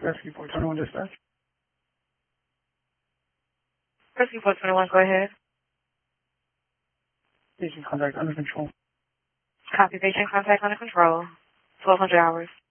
Rescue 421 dispatch. Rescue 421, go ahead. Patient contact under control. Copy, patient contact under control. 1200 hours.